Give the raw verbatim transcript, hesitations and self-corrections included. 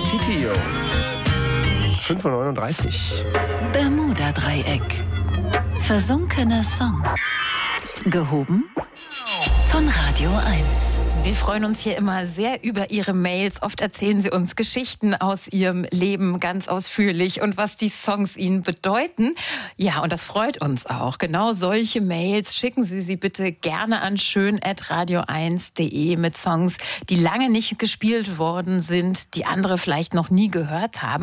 Titio. fünf Uhr neununddreißig. Bermuda-Dreieck. Versunkene Songs. Gehoben von Radio eins. Wir freuen uns hier immer sehr über Ihre Mails. Oft erzählen Sie uns Geschichten aus Ihrem Leben ganz ausführlich und was die Songs Ihnen bedeuten. Ja, und das freut uns auch. Genau solche Mails schicken Sie sie bitte gerne an schön at radio eins punkt de mit Songs, die lange nicht gespielt worden sind, die andere vielleicht noch nie gehört haben.